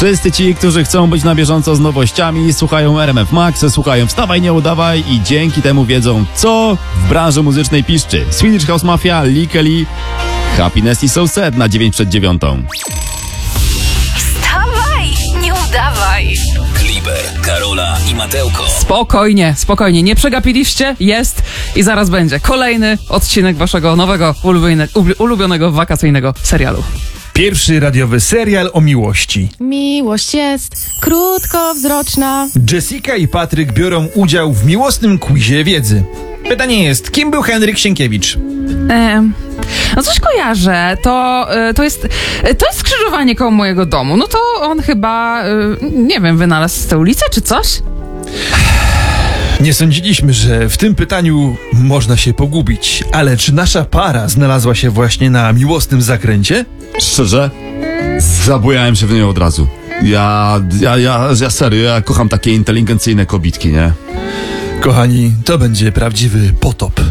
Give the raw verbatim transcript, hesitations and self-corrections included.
Wszyscy ci, którzy chcą być na bieżąco z nowościami, słuchają R M F Max, słuchają Wstawaj, nie udawaj i dzięki temu wiedzą, co w branży muzycznej piszczy. Swedish House Mafia, Lee Kelly, Happiness is so sad na dziewięć przed dziewiątą. Wstawaj, nie udawaj. Kliber, Karola i Matełko. Spokojnie, spokojnie, nie przegapiliście, jest i zaraz będzie kolejny odcinek waszego nowego, ulubionego, ulubionego wakacyjnego serialu. Pierwszy radiowy serial o miłości. Miłość jest krótkowzroczna. Jessica i Patryk biorą udział w miłosnym quizie wiedzy. Pytanie jest, kim był Henryk Sienkiewicz? Ehm, no coś kojarzę, to, y, to jest to jest skrzyżowanie koło mojego domu. No to on chyba, y, nie wiem, wynalazł tę ulicę czy coś? Nie sądziliśmy, że w tym pytaniu można się pogubić, ale czy nasza para znalazła się właśnie na miłosnym zakręcie? Szczerze? Zabujałem się w nią od razu. Ja, ja, ja, ja serio, ja kocham takie inteligencyjne kobitki, nie? Kochani, to będzie prawdziwy potop.